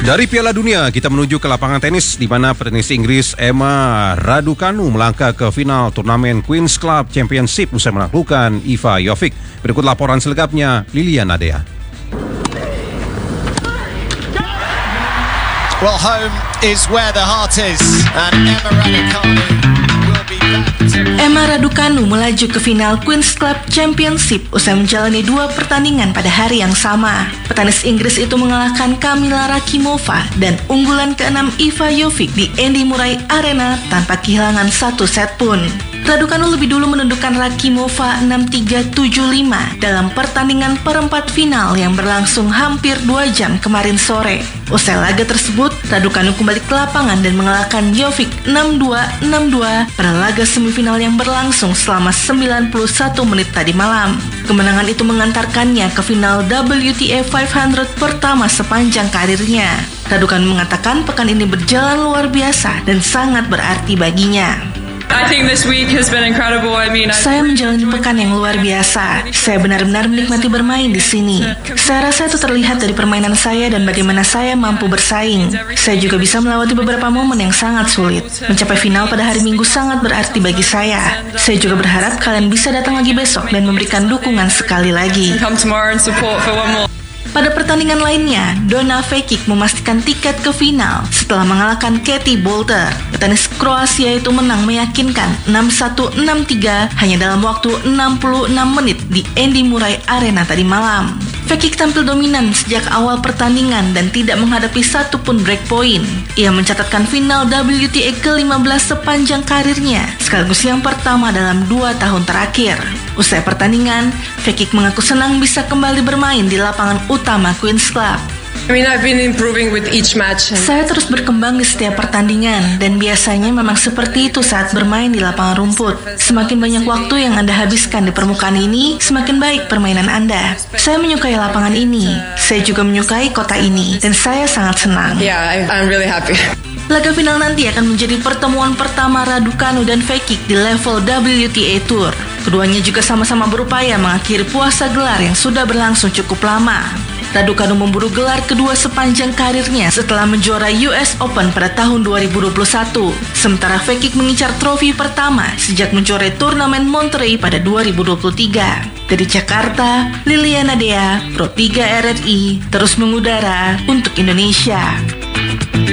Dari Piala Dunia kita menuju ke lapangan tenis di mana petenis Inggris Emma Raducanu melangkah ke final turnamen Queen's Club Championship usai menaklukkan Iva Jovic. Berikut laporan selengkapnya Liliana Dea. Well, home is where the heart is, and Emma Raducanu will be back. Emma Raducanu melaju ke final Queen's Club Championship usai menjalani 2 pertandingan pada hari yang sama. Petenis Inggris itu mengalahkan Kamila Rakimova dan unggulan ke-6 Iva Jovic di Andy Murray Arena tanpa kehilangan 1 set pun. Raducanu lebih dulu menundukkan Rakimova 6-3, 7-5 dalam pertandingan perempat final yang berlangsung hampir 2 jam kemarin sore. Usai laga tersebut, Raducanu kembali ke lapangan dan mengalahkan Jovic 6-2, 6-2 pada laga semifinal yang berlangsung selama 91 menit tadi malam. Kemenangan itu mengantarkannya ke final WTA 500 pertama sepanjang karirnya. Raducanu mengatakan pekan ini berjalan luar biasa dan sangat berarti baginya. Saya menjalani pekan yang luar biasa. Saya benar-benar menikmati bermain di sini. Saya rasa itu terlihat dari permainan saya dan bagaimana saya mampu bersaing. Saya juga bisa melewati beberapa momen yang sangat sulit. Mencapai final pada hari Minggu sangat berarti bagi saya. Saya juga berharap kalian bisa datang lagi besok dan memberikan dukungan sekali lagi. Pada pertandingan lainnya, Donna Vekic memastikan tiket ke final setelah mengalahkan Katie Boulter. Petenis Kroasia itu menang meyakinkan 6-1, 6-3 hanya dalam waktu 66 menit di Andy Murray Arena tadi malam. Vekic tampil dominan sejak awal pertandingan dan tidak menghadapi satu pun break point. Ia mencatatkan final WTA ke-15 sepanjang karirnya, sekaligus yang pertama dalam 2 tahun terakhir. Usai pertandingan, Vekic mengaku senang bisa kembali bermain di lapangan utama Queen's Club. Saya terus berkembang di setiap pertandingan dan biasanya memang seperti itu saat bermain di lapangan rumput. Semakin banyak waktu yang Anda habiskan di permukaan ini, semakin baik permainan Anda. Saya menyukai lapangan ini. Saya juga menyukai kota ini dan saya sangat senang. I'm really happy. Laga final nanti akan menjadi pertemuan pertama Raducanu dan Vekic di level WTA Tour. Keduanya juga sama-sama berupaya mengakhiri puasa gelar yang sudah berlangsung cukup lama. Raducanu memburu gelar kedua sepanjang karirnya setelah menjuara US Open pada tahun 2021. Sementara Vekic mengincar trofi pertama sejak menjuarai turnamen Monterey pada 2023. Dari Jakarta, Liliana Dea, Pro 3 RRI, terus mengudara untuk Indonesia.